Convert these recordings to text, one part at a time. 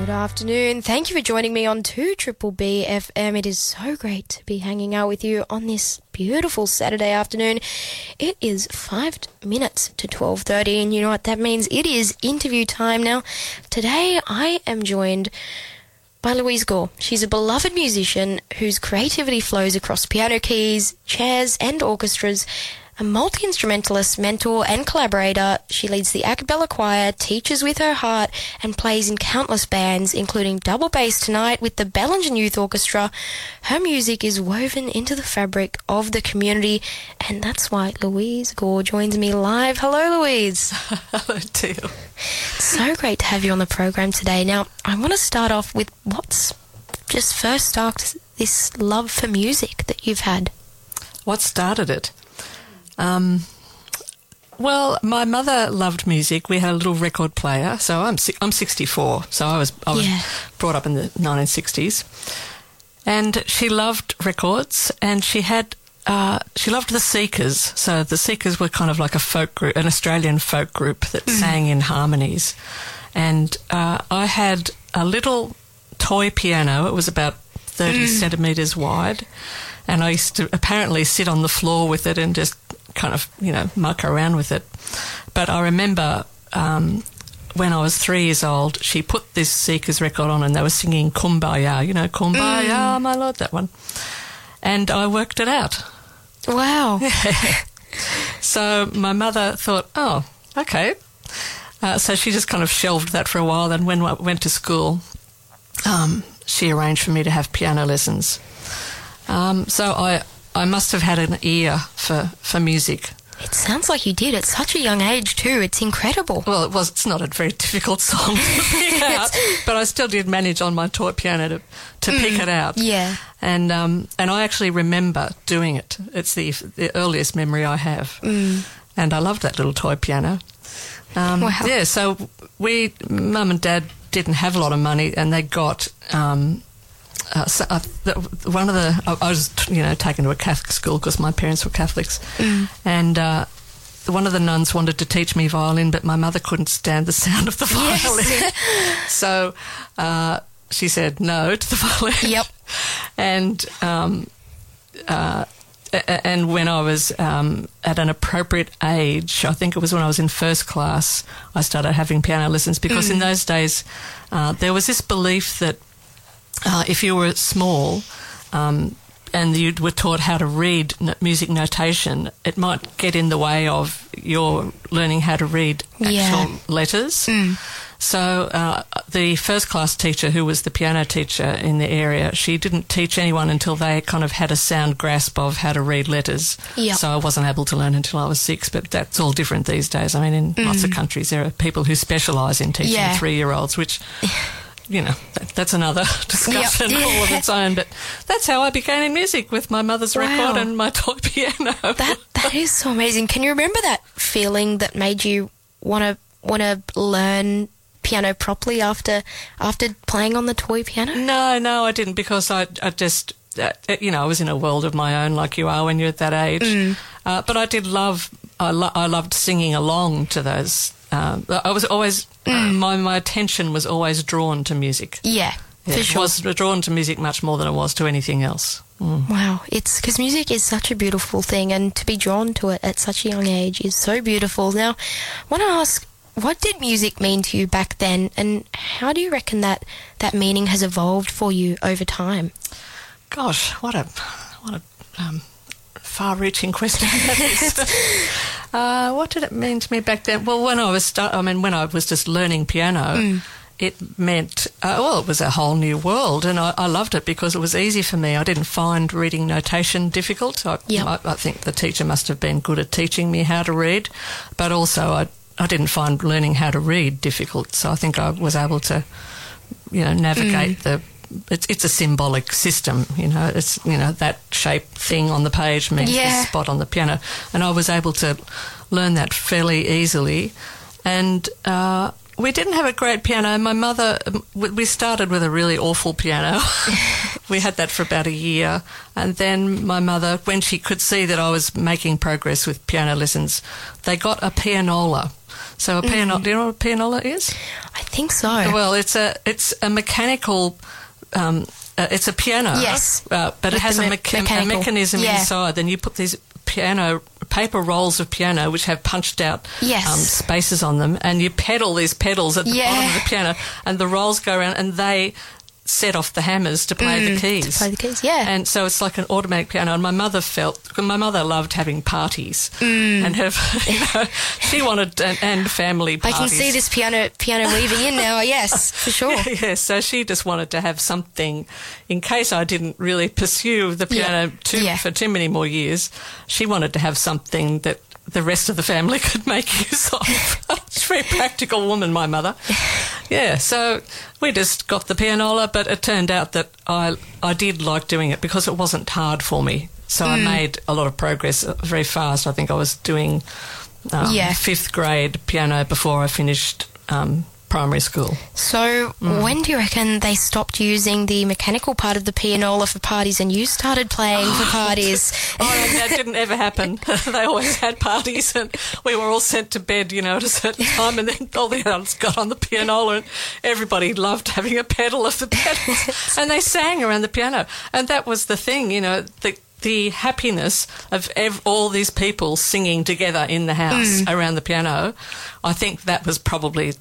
Good afternoon. Thank you for joining me on 2 Triple B FM. It is so great to be hanging out with you on this beautiful Saturday afternoon. It is 5 minutes to 12:30, and you know what that means? It is interview time now. Today I am joined by Louise Gore. She's a beloved musician whose creativity flows across piano keys, chairs and orchestras. A multi-instrumentalist, mentor and collaborator, she leads the a cappella choir, teaches with her heart and plays in countless bands, including double bass tonight with the Bellingen Youth Orchestra. Her music is woven into the fabric of the community, and that's why Louise Gore joins me live. Hello, Louise. Hello, Teal. So great to have you on the program today. Now, I want to start off with what's just first sparked this love for music that you've had. What started it? Well, my mother loved music. We had a little record player. So I'm 64. So I was brought up in the 1960s, and she loved records. And she loved the Seekers. So the Seekers were kind of like a folk group, an Australian folk group that sang in harmonies. And I had a little toy piano. It was about 30 centimetres wide, and I used to apparently sit on the floor with it and just kind of, muck around with it. But I remember when I was 3 years old, she put this Seekers record on and they were singing Kumbaya, Kumbaya, my Lord, that one. And I worked it out. Wow. So my mother thought, oh, okay. So she just kind of shelved that for a while. Then when I went to school, she arranged for me to have piano lessons. So I must have had an ear for music. It sounds like you did at such a young age too. It's incredible. Well, it's not a very difficult song to pick out, but I still did manage on my toy piano to pick it out. Yeah. And I actually remember doing it. It's the earliest memory I have. And I loved that little toy piano. Wow. Yeah, so Mum and Dad didn't have a lot of money, and they got... I was, taken to a Catholic school because my parents were Catholics, and one of the nuns wanted to teach me violin, but my mother couldn't stand the sound of the violin. Yes. So she said no to the violin. Yep. And when I was at an appropriate age, I think it was when I was in first class, I started having piano lessons, because in those days there was this belief that if you were small and you were taught how to read music notation, it might get in the way of your learning how to read actual letters. So the first class teacher, who was the piano teacher in the area, she didn't teach anyone until they kind of had a sound grasp of how to read letters. Yep. So I wasn't able to learn until I was 6, but that's all different these days. I mean, in lots of countries there are people who specialise in teaching 3-year-olds, which... that's another discussion all of its own. But that's how I began in music, with my mother's record and my toy piano. That is so amazing. Can you remember that feeling that made you want to learn piano properly after playing on the toy piano? No, I didn't, because I just I was in a world of my own, like you are when you're at that age. But I did I loved singing along to those. I was always my attention was always drawn to music. Yeah, for sure. I was drawn to music much more than it was to anything else. Wow, it's because music is such a beautiful thing, and to be drawn to it at such a young age is so beautiful. Now, I want to ask, what did music mean to you back then, and how do you reckon that meaning has evolved for you over time? Gosh, what a far-reaching question that is. What did it mean to me back then? Well, when I was just learning piano, it meant it was a whole new world, and I loved it because it was easy for me. I didn't find reading notation difficult. I think the teacher must have been good at teaching me how to read, but also I didn't find learning how to read difficult. So I think I was able to, navigate the. It's a symbolic system, it's, that shape thing on the page means the spot on the piano. And I was able to learn that fairly easily. And we didn't have a great piano. My mother, we started with a really awful piano. We had that for about a year. And then my mother, when she could see that I was making progress with piano lessons, they got a pianola. So a pianola, do you know what a pianola is? I think so. Well, it's a mechanical. It's a piano, yes, but it has a mechanism inside. Then you put these paper rolls of piano which have punched out spaces on them, and you pedal these pedals at the bottom of the piano, and the rolls go around, and they set off the hammers to play the keys. To play the keys, yeah. And so it's like an automatic piano. And my mother loved having parties, and she wanted and family parties. I can see this piano weaving in now. Yes, for sure. Yeah, so she just wanted to have something in case I didn't really pursue the piano for too many more years. She wanted to have something that the rest of the family could make use of. She's a very practical woman, my mother. Yeah, so we just got the pianola, but it turned out that I did like doing it because it wasn't hard for me. So I made a lot of progress very fast. I think I was doing 5th grade piano before I finished primary school. So when do you reckon they stopped using the mechanical part of the pianola for parties and you started playing for parties? That didn't ever happen. They always had parties and we were all sent to bed, at a certain time, and then all the adults got on the pianola and everybody loved having a pedal of the pedals and they sang around the piano. And that was the thing, the happiness of all these people singing together in the house around the piano. I think that was probably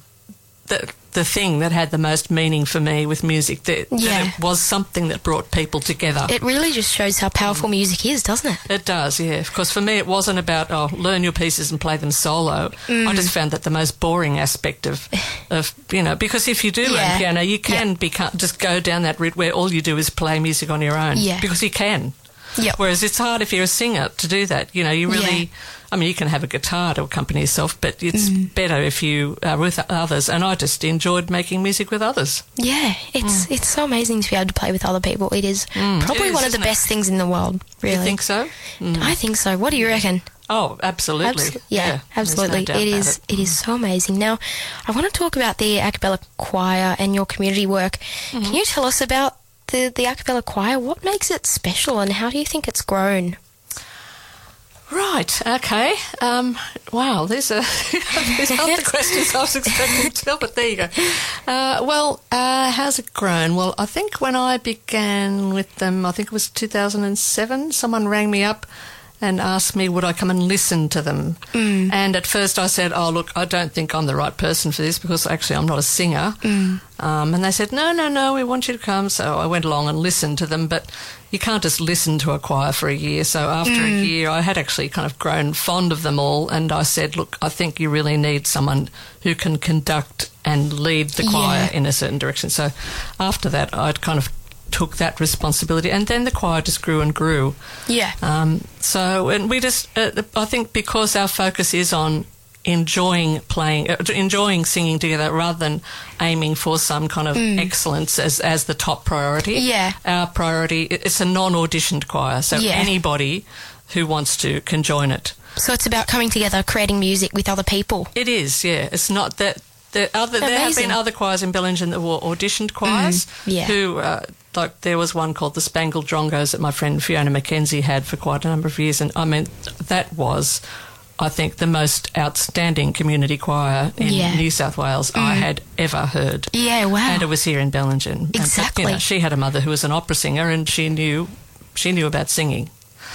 the thing that had the most meaning for me with music, that it was something that brought people together. It really just shows how powerful music is, doesn't it? It does, yeah. Of course, for me, it wasn't about, learn your pieces and play them solo. I just found that the most boring aspect of because if you do learn piano, you can just go down that route where all you do is play music on your own. Yeah. Because you can. Yep. Whereas it's hard if you're a singer to do that. You really... I mean, you can have a guitar to accompany yourself, but it's better if you are with others. And I just enjoyed making music with others. Yeah, it's so amazing to be able to play with other people. It is probably one of the best things in the world, really. You think so? I think so. What do you reckon? Oh, absolutely. Absolutely. No it is so amazing. Now, I want to talk about the a cappella choir and your community work. Can you tell us about the a cappella choir? What makes it special and how do you think it's grown? Right, okay. Wow, these are the questions I was expecting to tell, but there you go. How's it grown? Well, I think when I began with them, I think it was 2007, someone rang me up and asked me would I come and listen to them. And at first I said, look, I don't think I'm the right person for this because actually I'm not a singer. And they said, no, we want you to come. So I went along and listened to them, but you can't just listen to a choir for a year. So after a year, I had actually kind of grown fond of them all, and I said, look, I think you really need someone who can conduct and lead the choir in a certain direction. So after that, I'd kind of took that responsibility, and then the choir just grew and grew. Yeah. And we just, I think because our focus is on enjoying singing together rather than aiming for some kind of excellence as the top priority. Yeah. Our priority, it's a non-auditioned choir, so anybody who wants to can join it. So it's about coming together, creating music with other people. It is, yeah. It's not that... There have been other choirs in Bellingen that were auditioned choirs who... like there was one called the Spangled Drongos that my friend Fiona Mackenzie had for quite a number of years, and I mean that was, I think, the most outstanding community choir in New South Wales I had ever heard. Yeah, wow. And it was here in Bellingen. Exactly. And, she had a mother who was an opera singer, and she knew about singing.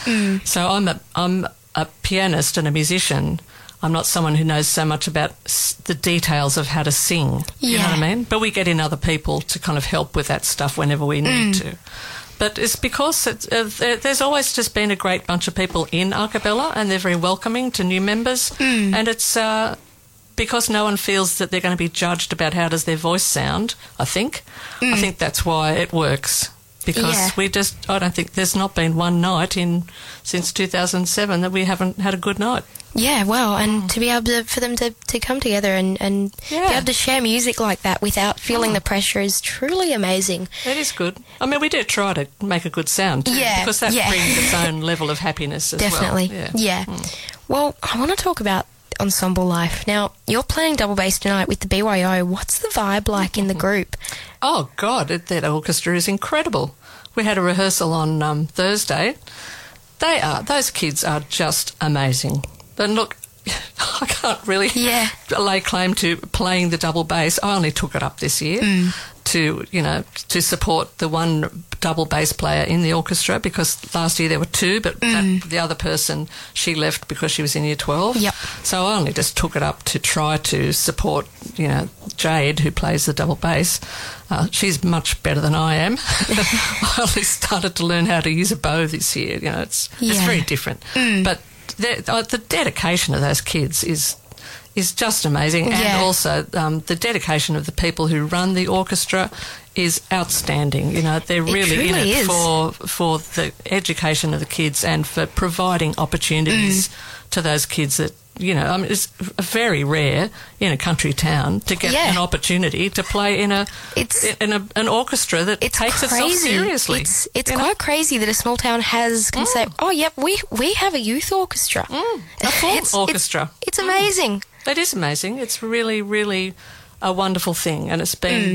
So I'm a pianist and a musician. I'm not someone who knows so much about the details of how to sing. You know what I mean? But we get in other people to kind of help with that stuff whenever we need to. But it's because there's always just been a great bunch of people in a cappella, and they're very welcoming to new members. And it's because no one feels that they're going to be judged about how does their voice sound, I think. I think that's why it works. Because I don't think there's not been one night since 2007 that we haven't had a good night. Yeah, wow, and to be able for them to come together and be able to share music like that without feeling the pressure is truly amazing. It is good. I mean, we do try to make a good sound too, because that brings its own level of happiness as well. Definitely. Well, I want to talk about ensemble life. Now, you're playing double bass tonight with the BYO. What's the vibe like in the group? Oh, God, that orchestra is incredible. We had a rehearsal on Thursday. Those kids are just amazing. And look, I can't really lay claim to playing the double bass. I only took it up this year to support the one double bass player in the orchestra, because last year there were two, but the other person, she left because she was in year 12. Yep. So I only just took it up to try to support, Jade, who plays the double bass. She's much better than I am. I only started to learn how to use a bow this year. It's very different. But the dedication of those kids is just amazing, and also the dedication of the people who run the orchestra is outstanding. They're really in it for the education of the kids and for providing opportunities to those kids that, it's very rare in a country town to get an opportunity to play in an orchestra that takes itself seriously. It's quite crazy that a small town can say, "Oh, yep, we have a youth orchestra, a full orchestra." It's amazing. It is amazing. It's really, really a wonderful thing, and it's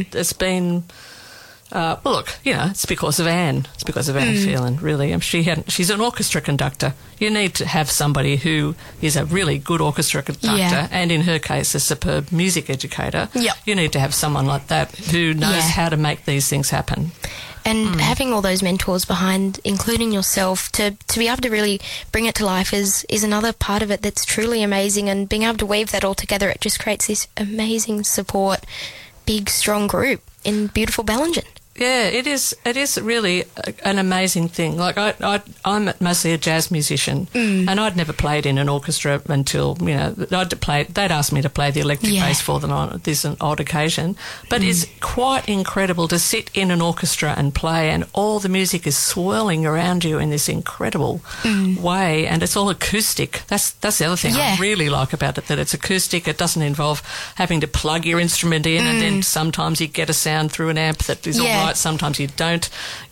been. Well, look, it's because of Anne. It's because of Anne Phelan, really. She's an orchestra conductor. You need to have somebody who is a really good orchestra conductor, and in her case, a superb music educator. Yep. You need to have someone like that who knows how to make these things happen. And having all those mentors behind, including yourself, to be able to really bring it to life is another part of it that's truly amazing. And being able to weave that all together, it just creates this amazing support, big, strong group in beautiful Bellingen. Yeah, it is really an amazing thing. Like, I'm mostly a jazz musician, and I'd never played in an orchestra until, they'd asked me to play the electric bass for them on this odd occasion. But it's quite incredible to sit in an orchestra and play, and all the music is swirling around you in this incredible way, and it's all acoustic. That's the other thing I really like about it, that it's acoustic. It doesn't involve having to plug your instrument in, and then sometimes you get a sound through an amp that is all right, sometimes you don't.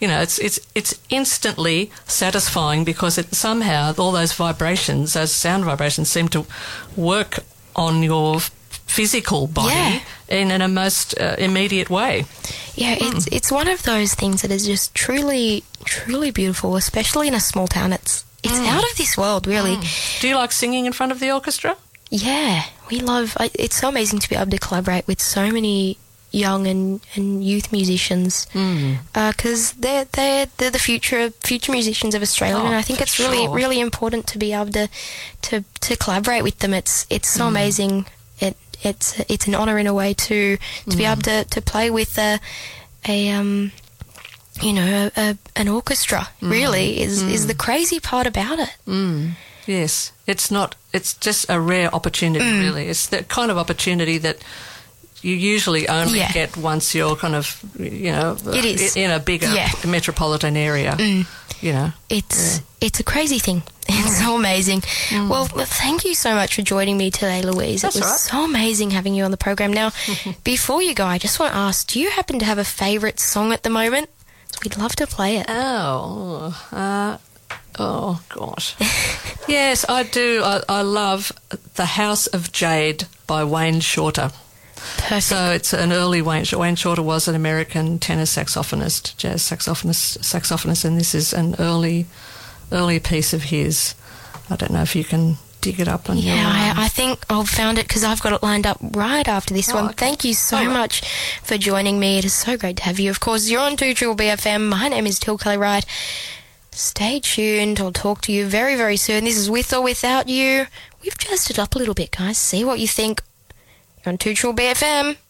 It's instantly satisfying, because somehow all those vibrations, those sound vibrations, seem to work on your physical body in a most immediate way. Yeah, it's one of those things that is just truly, truly beautiful, especially in a small town. It's out of this world, really. Do you like singing in front of the orchestra? Yeah, we love. It's so amazing to be able to collaborate with so many young and youth musicians, because they're the future musicians of Australia, and I think it's really important to be able to collaborate with them. It's so amazing. It's an honour in a way to be able to play with an orchestra. Really is the crazy part about it. Yes, it's just a rare opportunity. Really, it's the kind of opportunity that you usually only get once you're kind of, it is. in a bigger metropolitan area. It's a crazy thing. It's so amazing. Well, thank you so much for joining me today, Louise. That's it was so amazing having you on the program. Now, before you go, I just want to ask, do you happen to have a favourite song at the moment? We'd love to play it. Oh, gosh. Yes, I do. I love The House of Jade by Wayne Shorter. Perfect. So it's an early Wayne Shorter was an American tenor saxophonist, jazz saxophonist, and this is an early piece of his. I don't know if you can dig it up on your... Yeah, I think I've found it because I've got it lined up right after this one. Okay. Thank you so much for joining me. It is so great to have you. Of course, you're on 2BBB FM. My name is Till Kelly Wright. Stay tuned. I'll talk to you very, very soon. This is With or Without You. We've dressed it up a little bit, guys. See what you think. You're on 2BBB FM.